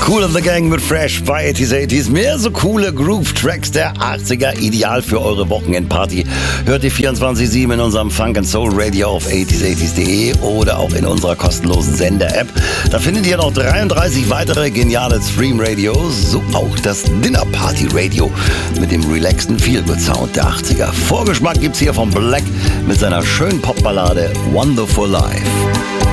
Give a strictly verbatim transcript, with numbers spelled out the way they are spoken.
Kool and the Gang mit Fresh bei achtzig achtzig. Mehr so coole Groove-Tracks der achtziger, ideal für eure Wochenendparty. Hört ihr vierundzwanzig sieben in unserem Funk and Soul Radio auf achtzig achtzig punkt de oder auch in unserer kostenlosen Sender-App. Da findet ihr noch dreiunddreißig weitere geniale Stream-Radios, so auch das Dinner-Party-Radio mit dem relaxten Feel-Good-Sound der achtziger. Vorgeschmack gibt's hier von Black mit seiner schönen Popballade Wonderful Life.